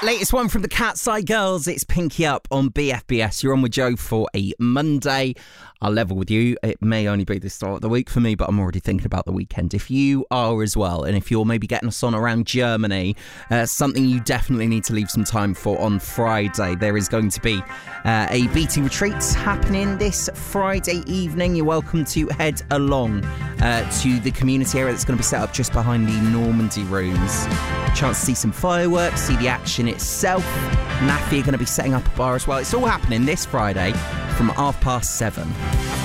Latest one from the Cat's Eye Girls. It's Pinky Up on BFBS. You're on with Joe for a Monday. I'll level with you. It may only be the start of the week for me, but I'm already thinking about the weekend. If you are as well, and if you're maybe getting us on around Germany, something you definitely need to leave some time for on Friday. There is going to be a BT retreat happening this Friday evening. You're welcome to head along to the community area that's going to be set up just behind the Normandy rooms. Chance to see some fireworks, see the action itself. NAFI are going to be setting up a bar as well. It's all happening this Friday from 7:30.